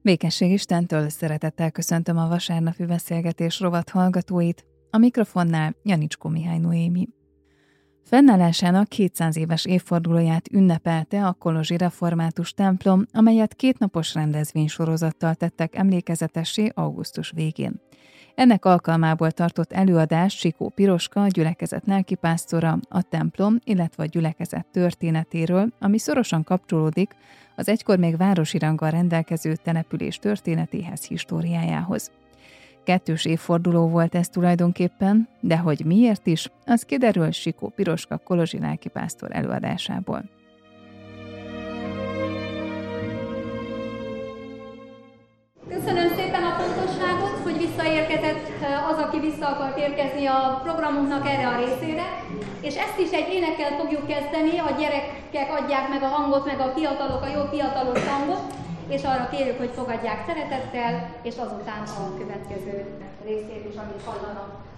Békesség Istentől, szeretettel köszöntöm a vasárnapi beszélgetés rovat hallgatóit. A mikrofonnál Janicskó Mihály Noémi. Fennállásának 200 éves évfordulóját ünnepelte a kolozsi református templom, amelyet kétnapos rendezvénysorozattal tettek emlékezetessé augusztus végén. Ennek alkalmából tartott előadást Sikó Piroska, a gyülekezet lelkipásztora, a templom, illetve a gyülekezet történetéről, ami szorosan kapcsolódik az egykor még városi ranggal rendelkező település történetéhez, históriájához. 2. évforduló volt ez tulajdonképpen, de hogy miért is, az kiderül Sikó Piroska kolozsi lelkipásztor előadásából. Köszönöm szépen a fontosságot, hogy visszaérkezett az, aki vissza akart érkezni a programunknak erre a részére, és ezt is egy énekkel fogjuk kezdeni, a gyerekek adják meg a hangot, meg a fiatalok a jó fiatalos hangot, és arra kérjük, hogy fogadják szeretettel, és azután a következő részét is, amit hallanak.